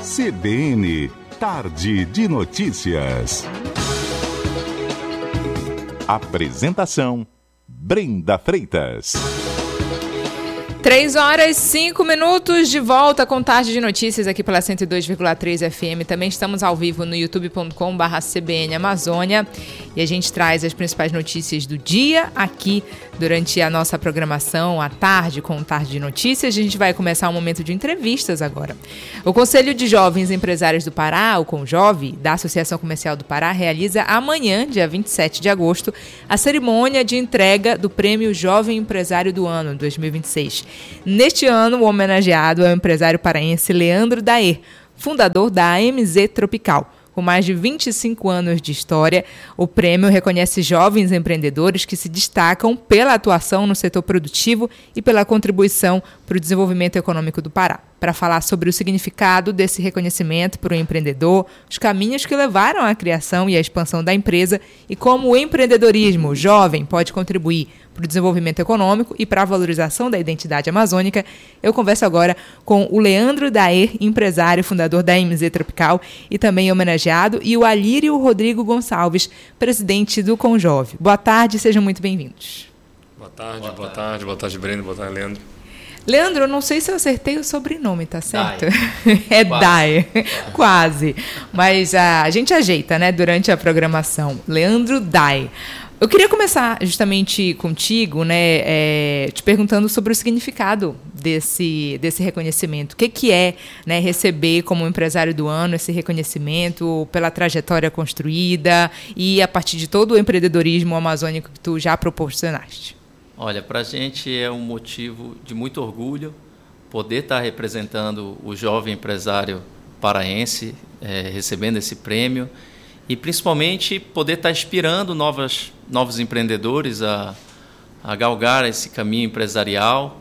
CBN, Tarde de Notícias. Apresentação, Brenda Freitas. 3h05, de volta com Tarde de Notícias aqui pela 102,3 FM. Também estamos ao vivo no youtube.com/CBN Amazônia. E a gente traz as principais notícias do dia aqui durante a nossa programação à tarde com Tarde de Notícias. A gente vai começar um momento de entrevistas agora. O Conselho de Jovens Empresários do Pará, o CONJOV, da Associação Comercial do Pará, realiza amanhã, dia 27 de agosto, a cerimônia de entrega do Prêmio Jovem Empresário do Ano 2026. Neste ano, o homenageado é o empresário paraense Leandro Daer, fundador da AMZ Tropical. Com mais de 25 anos de história, o prêmio reconhece jovens empreendedores que se destacam pela atuação no setor produtivo e pela contribuição para o desenvolvimento econômico do Pará. Para falar sobre o significado desse reconhecimento para o empreendedor, os caminhos que levaram à criação e à expansão da empresa e como o empreendedorismo jovem pode contribuir para o desenvolvimento econômico e para a valorização da identidade amazônica, eu converso agora com o Leandro Daer, empresário, fundador da AMZ Tropical e também homenageado, e o Alírio Rodrigo Gonçalves, presidente do CONJOV. Boa tarde, sejam muito bem-vindos. Boa tarde, Brenda, boa tarde, Leandro. Leandro, eu não sei se eu acertei o sobrenome, tá certo? É Daer, quase. Mas a gente ajeita, né, durante a programação. Leandro Daer. Eu queria começar justamente contigo, né, te perguntando sobre o significado desse reconhecimento. O que é, né, receber como empresário do ano esse reconhecimento pela trajetória construída e a partir de todo o empreendedorismo amazônico que tu já proporcionaste? Olha, para a gente é um motivo de muito orgulho poder estar representando o jovem empresário paraense, recebendo esse prêmio, e principalmente poder estar inspirando novos empreendedores a galgar esse caminho empresarial,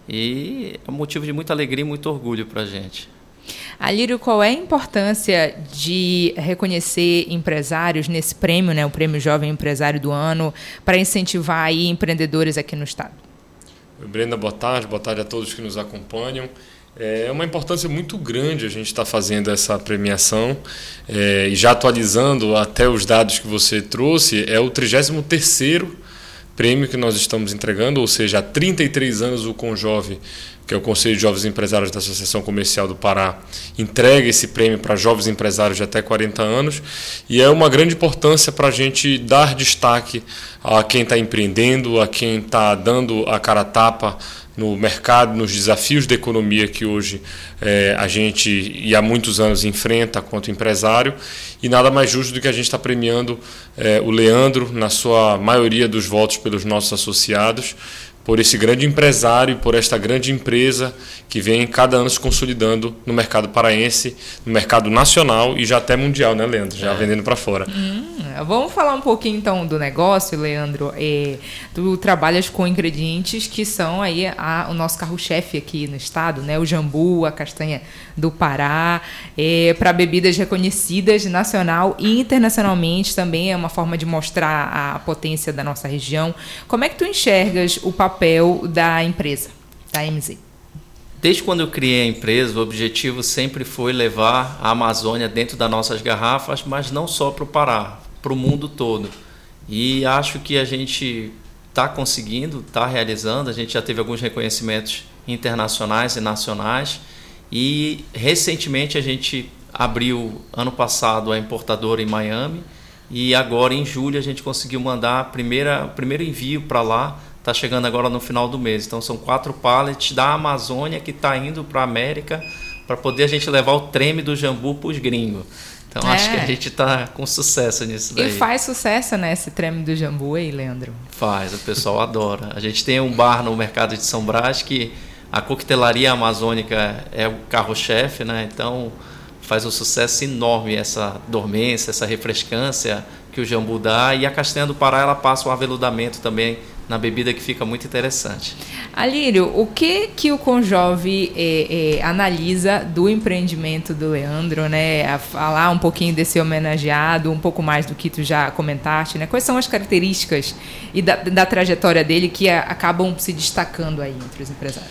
e é um motivo de muita alegria e muito orgulho para a gente. Alírio, qual é a importância de reconhecer empresários nesse prêmio, né, o Prêmio Jovem Empresário do Ano, para incentivar aí empreendedores aqui no estado? Brenda, boa tarde a todos que nos acompanham. É uma importância muito grande a gente estar fazendo essa premiação, e já atualizando até os dados que você trouxe, é o 33º prêmio que nós estamos entregando, ou seja, há 33 anos o CONJOV, que é o Conselho de Jovens Empresários da Associação Comercial do Pará, entrega esse prêmio para jovens empresários de até 40 anos, e é uma grande importância para a gente dar destaque a quem está empreendendo, a quem está dando a cara a tapa no mercado, nos desafios da economia que hoje a gente e há muitos anos enfrenta quanto empresário, e nada mais justo do que a gente estar premiando o Leandro, na sua maioria dos votos pelos nossos associados, por esse grande empresário e por esta grande empresa que vem cada ano se consolidando no mercado paraense, no mercado nacional e já até mundial, né, Leandro? Já vendendo para fora. Vamos falar um pouquinho então do negócio, Leandro. Tu trabalhas com ingredientes que são aí o nosso carro-chefe aqui no estado, né? O jambu, a castanha do Pará, para bebidas reconhecidas nacional e internacionalmente, também é uma forma de mostrar a potência da nossa região. Como é que tu enxergas o papel da empresa, da AMZ? Desde quando eu criei a empresa, o objetivo sempre foi levar a Amazônia dentro das nossas garrafas, mas não só para o Pará, para o mundo todo. E acho que a gente está conseguindo, está realizando. A gente já teve alguns reconhecimentos internacionais e nacionais. E recentemente a gente abriu, ano passado, a importadora em Miami. E agora, em julho, a gente conseguiu mandar o primeiro envio para lá. Está chegando agora no final do mês. Então são 4 pallets da Amazônia que está indo para a América para poder a gente levar o treme do jambu para os gringos. Então acho que a gente está com sucesso nisso daí. E faz sucesso, né, esse treme do jambu aí, Leandro? Faz, o pessoal adora. A gente tem um bar no mercado de São Brás que a coquetelaria amazônica é o carro-chefe, né? Então faz um sucesso enorme essa dormência, essa refrescância que o jambu dá, e a castanha do Pará ela passa o aveludamento também na bebida que fica muito interessante. Alírio, o que o Conjove analisa do empreendimento do Leandro, né? A falar um pouquinho desse homenageado, um pouco mais do que tu já comentaste, né? Quais são as características e da trajetória dele que acabam se destacando aí entre os empresários?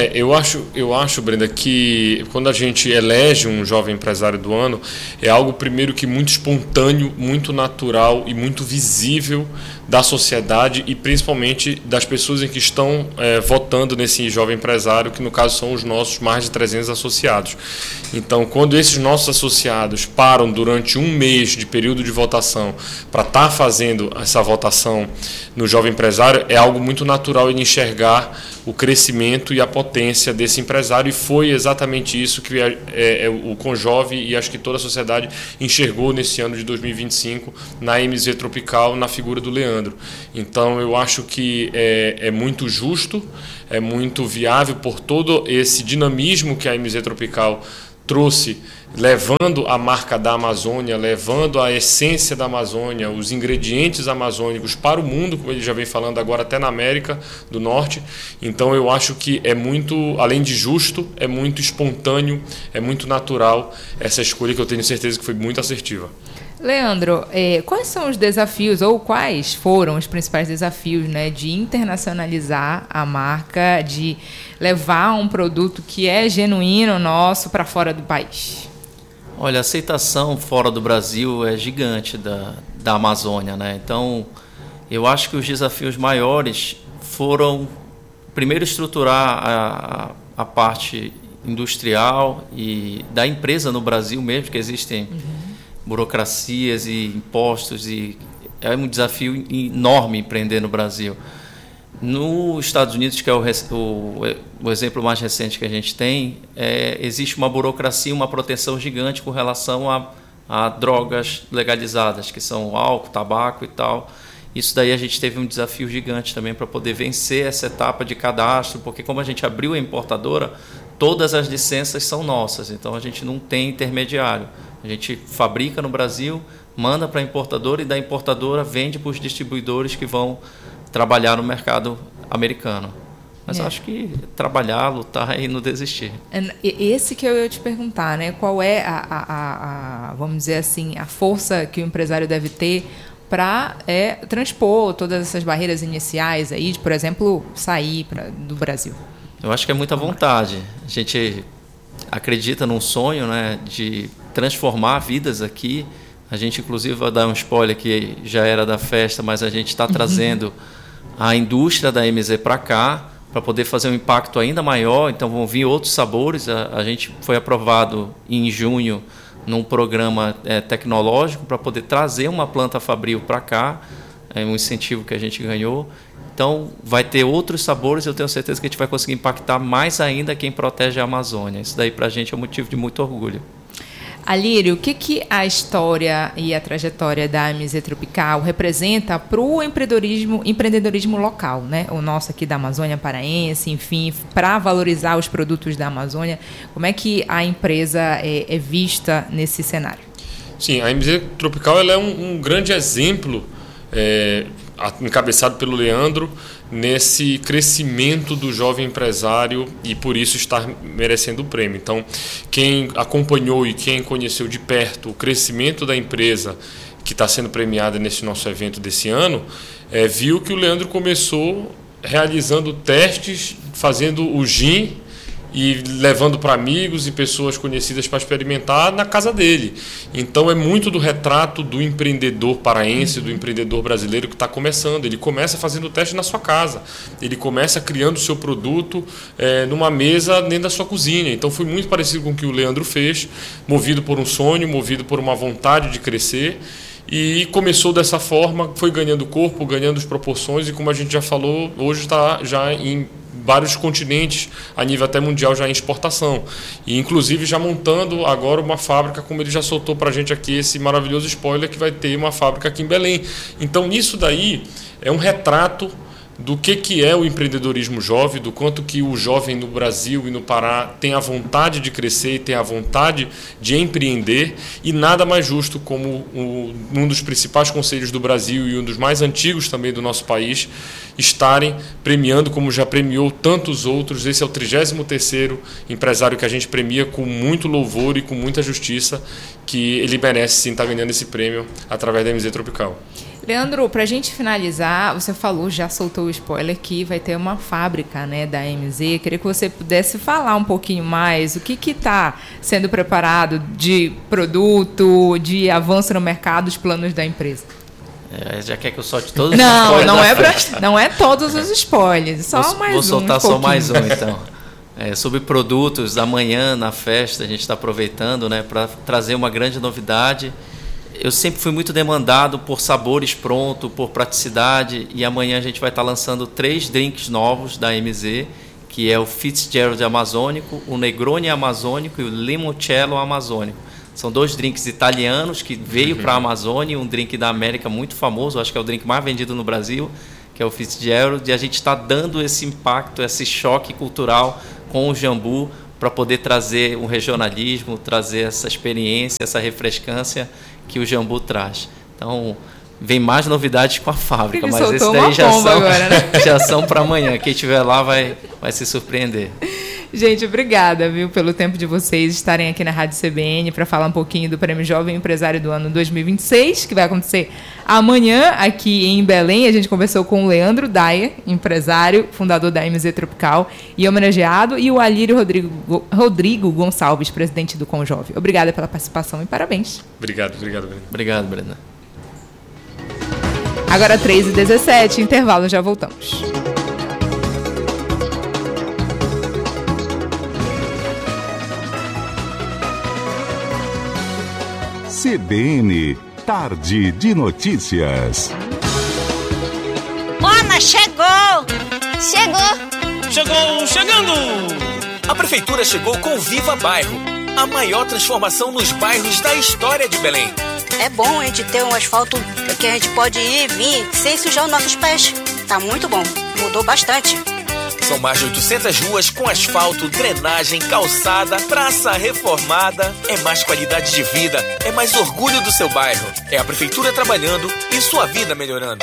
Eu acho, Brenda, que quando a gente elege um jovem empresário do ano, é algo primeiro que muito espontâneo, muito natural e muito visível da sociedade e principalmente das pessoas em que estão votando nesse jovem empresário, que no caso são os nossos mais de 300 associados. Então, quando esses nossos associados param durante um mês de período de votação para estar fazendo essa votação no jovem empresário, é algo muito natural ele enxergar o crescimento e a potência desse empresário, e foi exatamente isso que o Conjove e acho que toda a sociedade enxergou nesse ano de 2025 na MZ Tropical, na figura do Leandro. Então eu acho que é muito justo, é muito viável por todo esse dinamismo que a MZ Tropical trouxe, levando a marca da Amazônia, levando a essência da Amazônia, os ingredientes amazônicos para o mundo, como ele já vem falando agora até na América do Norte. Então eu acho que é muito, além de justo, é muito espontâneo, é muito natural essa escolha, que eu tenho certeza que foi muito assertiva. Leandro, quais são os desafios, ou quais foram os principais desafios, né, de internacionalizar a marca, de levar um produto que é genuíno nosso para fora do país? Olha, a aceitação fora do Brasil é gigante da Amazônia, né? Então, eu acho que os desafios maiores foram, primeiro, estruturar a parte industrial e da empresa no Brasil mesmo, que existem burocracias e impostos, e é um desafio enorme empreender no Brasil. Nos Estados Unidos, que é o exemplo mais recente que a gente tem, existe uma burocracia, uma proteção gigante com relação a drogas legalizadas, que são álcool, tabaco e tal. Isso daí a gente teve um desafio gigante também para poder vencer essa etapa de cadastro, porque como a gente abriu a importadora, todas as licenças são nossas, então a gente não tem intermediário. A gente fabrica no Brasil, manda para a importadora e da importadora vende para os distribuidores que vão trabalhar no mercado americano. Mas acho que trabalhar, lutar e não desistir. Esse que eu ia te perguntar, né? Qual é vamos dizer assim, a força que o empresário deve ter para transpor todas essas barreiras iniciais aí, de, por exemplo, sair do Brasil? Eu acho que é muita vontade. A gente acredita num sonho, né, de transformar vidas aqui. A gente, inclusive, vai dar um spoiler que já era da festa, mas a gente está trazendo a indústria da MZ para cá, para poder fazer um impacto ainda maior. Então vão vir outros sabores. A gente foi aprovado em junho num programa tecnológico para poder trazer uma planta fabril para cá, um incentivo que a gente ganhou. Então vai ter outros sabores, eu tenho certeza que a gente vai conseguir impactar mais ainda quem protege a Amazônia. Isso daí para a gente é um motivo de muito orgulho. Alírio, o que a história e a trajetória da MZ Tropical representa para o empreendedorismo local, né? O nosso aqui da Amazônia Paraense, enfim, para valorizar os produtos da Amazônia? Como é que a empresa é vista nesse cenário? Sim, a MZ Tropical ela é um grande exemplo, encabeçado pelo Leandro, nesse crescimento do jovem empresário e por isso estar merecendo o prêmio. Então, quem acompanhou e quem conheceu de perto o crescimento da empresa que está sendo premiada nesse nosso evento desse ano, viu que o Leandro começou realizando testes, fazendo o gin e levando para amigos e pessoas conhecidas para experimentar na casa dele. Então é muito do retrato do empreendedor paraense, do empreendedor brasileiro que está começando. Ele começa fazendo o teste na sua casa, ele começa criando o seu produto numa mesa dentro da sua cozinha. Então foi muito parecido com o que o Leandro fez, movido por um sonho, movido por uma vontade de crescer. E começou dessa forma, foi ganhando corpo, ganhando as proporções, e como a gente já falou, hoje está já em vários continentes, a nível até mundial, já em exportação. E inclusive já montando agora uma fábrica, como ele já soltou para a gente aqui esse maravilhoso spoiler, que vai ter uma fábrica aqui em Belém. Então isso daí é um retrato do que é o empreendedorismo jovem, do quanto que o jovem no Brasil e no Pará tem a vontade de crescer e tem a vontade de empreender, e nada mais justo como um dos principais conselhos do Brasil e um dos mais antigos também do nosso país estarem premiando, como já premiou tantos outros. Esse é o 33º empresário que a gente premia com muito louvor e com muita justiça, que ele merece sim estar ganhando esse prêmio através da MZ Tropical. Leandro, para a gente finalizar, você falou, já soltou o spoiler, que vai ter uma fábrica, né, da MZ. Queria que você pudesse falar um pouquinho mais o que está sendo preparado de produto, de avanço no mercado, os planos da empresa. Já quer que eu solte todos os spoilers? Não é todos os spoilers, só mais um. Vou soltar só mais um, então. Sobre produtos, amanhã na festa a gente está aproveitando, né, para trazer uma grande novidade. Eu sempre fui muito demandado por sabores prontos, por praticidade, e amanhã a gente vai estar lançando 3 drinks novos da MZ, que é o Fitzgerald Amazônico, o Negroni Amazônico e o Limoncello Amazônico. São 2 drinks italianos que veio para a Amazônia, um drink da América muito famoso, acho que é o drink mais vendido no Brasil, que é o Fitzgerald, e a gente está dando esse impacto, esse choque cultural com o jambu, para poder trazer um regionalismo, trazer essa experiência, essa refrescância que o jambu traz. Então, vem mais novidades com a fábrica, ele mas esse daí já são para amanhã. Quem estiver lá vai se surpreender. Gente, obrigada, viu, pelo tempo de vocês estarem aqui na Rádio CBN para falar um pouquinho do Prêmio Jovem Empresário do Ano 2026, que vai acontecer amanhã aqui em Belém. A gente conversou com o Leandro Daia, empresário, fundador da MZ Tropical e homenageado, e o Alírio Rodrigo Gonçalves, presidente do Conjove. Obrigada pela participação e parabéns. Obrigado, Brenda. Obrigado, Brenda. Agora 3h17, intervalo, já voltamos. CBN, Tarde de Notícias. Mona, chegou! Chegando! A Prefeitura chegou com Viva Bairro, a maior transformação nos bairros da história de Belém. É bom a gente ter um asfalto que a gente pode ir e vir sem sujar os nossos pés. Tá muito bom, mudou bastante. São mais de 800 ruas com asfalto, drenagem, calçada, praça reformada. É mais qualidade de vida, é mais orgulho do seu bairro. É a Prefeitura trabalhando e sua vida melhorando.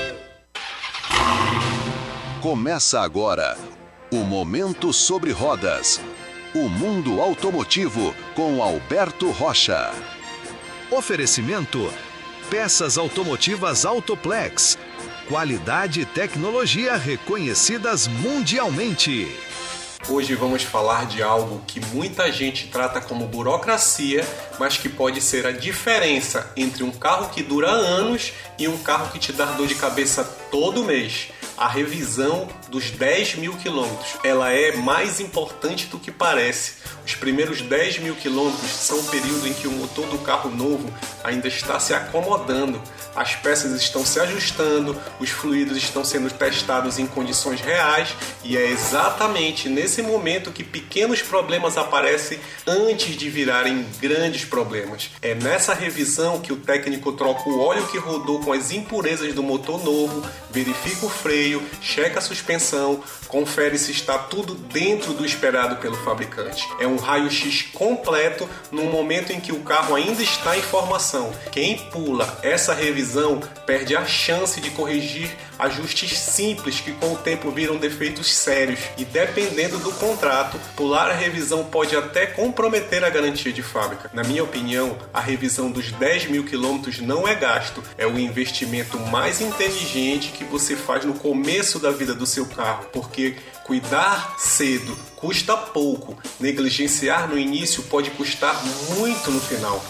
Começa agora o Momento sobre Rodas. O mundo automotivo com Alberto Rocha. Oferecimento: peças automotivas Autoplex. Qualidade e tecnologia reconhecidas mundialmente. Hoje vamos falar de algo que muita gente trata como burocracia, mas que pode ser a diferença entre um carro que dura anos e um carro que te dá dor de cabeça todo mês. A revisão dos 10.000 quilômetros. Ela é mais importante do que parece. Os primeiros 10.000 quilômetros são o período em que o motor do carro novo ainda está se acomodando. As peças estão se ajustando, os fluidos estão sendo testados em condições reais, e é exatamente nesse momento que pequenos problemas aparecem antes de virarem grandes problemas. É nessa revisão que o técnico troca o óleo que rodou com as impurezas do motor novo, verifica o freio, checa a suspensão, confere se está tudo dentro do esperado pelo fabricante. É um raio-x completo no momento em que o carro ainda está em formação. Quem pula essa revisão perde a chance de corrigir ajustes simples que com o tempo viram defeitos sérios, e dependendo do contrato, pular a revisão pode até comprometer a garantia de fábrica. Na minha opinião, a revisão dos 10.000 quilômetros não é gasto, é o investimento mais inteligente que você faz no começo da vida do seu carro, porque cuidar cedo custa pouco, negligenciar no início pode custar muito no final.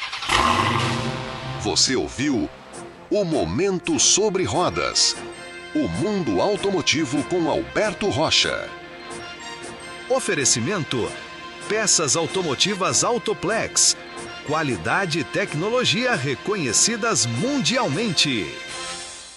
Você ouviu o Momento sobre Rodas. O mundo automotivo com Alberto Rocha. Oferecimento: peças automotivas Autoplex. Qualidade e tecnologia reconhecidas mundialmente.